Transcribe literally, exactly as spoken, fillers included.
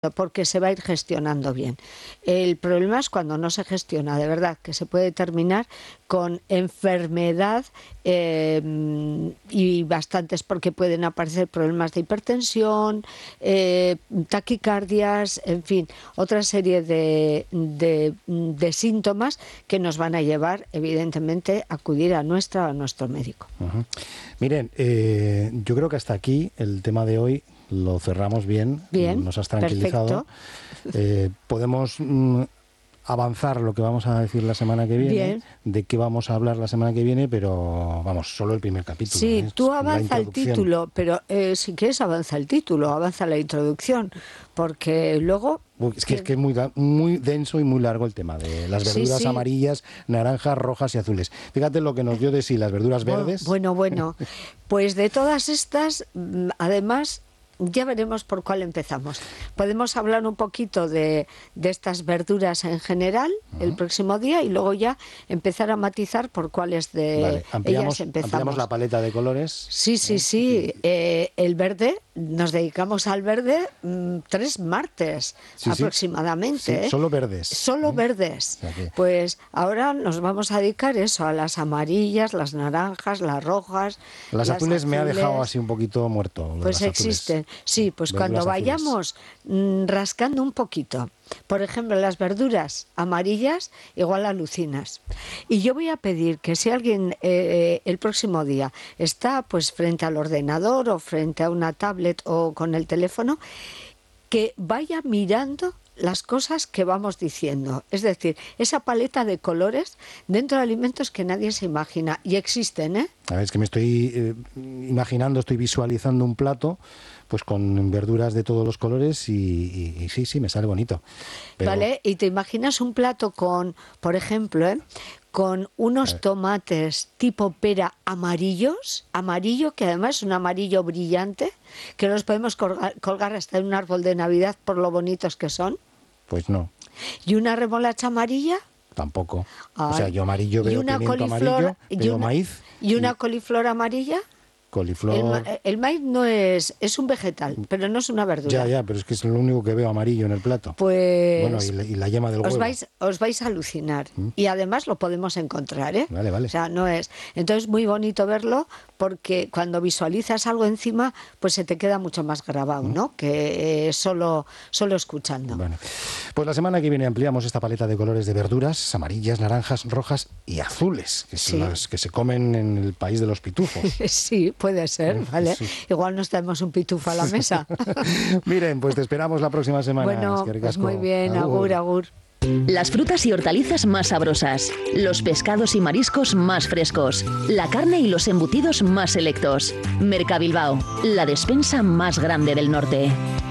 porque se va a ir gestionando bien. El problema es cuando no se gestiona, de verdad, que se puede terminar con enfermedad eh, y bastantes, porque pueden aparecer problemas de hipertensión, eh, taquicardias, en fin, otra serie de, de, de síntomas que nos van a llevar, evidentemente, a acudir a nuestra a nuestro médico. Uh-huh. Miren, eh, yo creo que hasta aquí el tema de hoy lo cerramos bien, bien nos has tranquilizado. Eh, podemos mm, avanzar lo que vamos a decir la semana que viene, bien. de qué vamos a hablar la semana que viene, pero vamos, solo el primer capítulo. Sí, ¿eh? tú avanza el título, pero eh, si quieres avanza el título, avanza la introducción, porque luego... Uy, es que, es que es muy, muy denso y muy largo el tema de las verduras sí, sí. amarillas, naranjas, rojas y azules. Fíjate lo que nos dio de sí las verduras verdes. Bueno, bueno, pues de todas estas, además... Ya veremos por cuál empezamos. Podemos hablar un poquito de, de estas verduras en general uh-huh. el próximo día y luego ya empezar a matizar por cuáles de vale. ampliamos, ellas empezamos. Ampliamos la paleta de colores. Sí, sí, sí. Eh, el verde, nos dedicamos al verde mmm, tres martes sí, aproximadamente. Sí. Sí, ¿eh? Solo verdes. Solo ¿eh? verdes. O sea que... Pues ahora nos vamos a dedicar eso, a las amarillas, las naranjas, las rojas. Las, las azules, azules me ha dejado así un poquito muerto. Pues existen. Sí, pues verduras cuando vayamos azules. rascando un poquito, por ejemplo, las verduras amarillas, igual alucinas. Y yo voy a pedir que si alguien eh, el próximo día está pues frente al ordenador o frente a una tablet o con el teléfono, que vaya mirando las cosas que vamos diciendo. Es decir, esa paleta de colores dentro de alimentos que nadie se imagina. Y existen, ¿eh? A ver, es que me estoy eh, imaginando, estoy visualizando un plato pues con verduras de todos los colores y, y, y sí, sí, me sale bonito. Pero... Vale, y te imaginas un plato con, por ejemplo, ¿eh? con unos tomates tipo pera amarillos, amarillo, que además es un amarillo brillante, que los podemos colgar, colgar hasta en un árbol de Navidad por lo bonitos que son. Pues no. ¿Y una remolacha amarilla? Tampoco. Ay. O sea, yo amarillo veo pimiento amarillo, veo una, maíz. ¿Y una y... coliflor amarilla? Coliflor... El, el maíz no es, es un vegetal, pero no es una verdura. Ya, ya, pero es que es lo único que veo amarillo en el plato. Pues... Bueno, y la, y la yema del os huevo. Vais, os vais a alucinar. ¿Mm? Y además lo podemos encontrar, ¿eh? Vale, vale. O sea, no es... Entonces, muy bonito verlo, porque cuando visualizas algo encima, pues se te queda mucho más grabado, ¿Mm? ¿no? Que eh, solo, solo escuchando. Bueno, pues la semana que viene ampliamos esta paleta de colores de verduras, amarillas, naranjas, rojas y azules, que son sí. las que se comen en el país de los pitufos. Sí, puede ser, ¿vale? Sí. Igual nos traemos un pitufo a la mesa. Miren, pues te esperamos la próxima semana. Bueno, pues muy bien, agur, agur. Las frutas y hortalizas más sabrosas, los pescados y mariscos más frescos, la carne y los embutidos más selectos. Mercabilbao, la despensa más grande del norte.